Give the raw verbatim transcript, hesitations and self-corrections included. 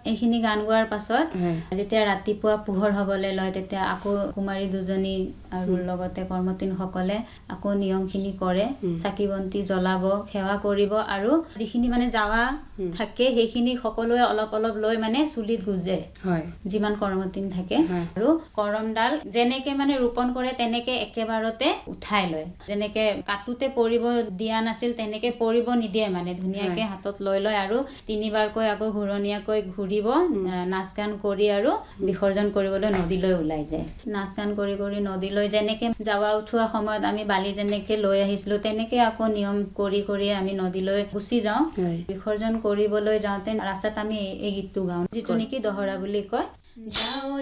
এইখিনি গান গোৱাৰ পাছত যেতিয়া ৰাতিপুৱা পোহৰ হ'বলৈ লয় তেতিয়া আকৌ কুমাৰী দুজনী আৰু লগতে কৰ্মতীসকলে আকৌ নিয়মখিনি কৰে চাকি বন্তি জ্বলাব সেৱা কৰিব আৰু যিখিনি মানে যাৱা থাকে সেইখিনি সকলোৱে অলপ অলপ লৈ মানে চুলিত গুজে হয় যিমান কৰ্মতীন থাকে আৰু কৰমডাল যেনেকে মানে ৰোপণ কৰে তেনেকে একেবাৰতে উঠাই লয় যেনেকে কাটোতে পৰিব দিয়া নাছিল তেনেকে পৰিব নিদিয়ে মানে ধুনীয়াকে হাতত লৈ লয় আৰু তিনিবাৰকৈ আকৌ ঘূৰণীয়াকৈ ঘূৰিব নাচ গান কৰি আৰু বিসৰ্জন কৰিবলৈ নদীলৈ ওলাই যায় নাচ গান কৰি কৰি নদীলৈ যেনেকে যাৱা উঠোৱা সময়ত আমি বালি যেনেকে লৈ আহিছিলো তেনেকে আকৌ নিয়ম কৰি কৰি আমি নদীলৈ গুচি যাওঁ বিসৰ্জন কৰিবলৈ যাওঁতে ৰাস্তাত আমি এই গীতটো গাওঁ যিটো নেকি দহৰা বুলি কয় যাও